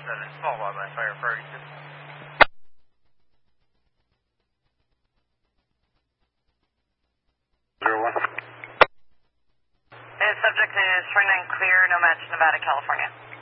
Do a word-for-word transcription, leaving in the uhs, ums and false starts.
seven, small wildlife fire Ferguson. Zero one. The subject is twenty-nine clear, no match, Nevada, California.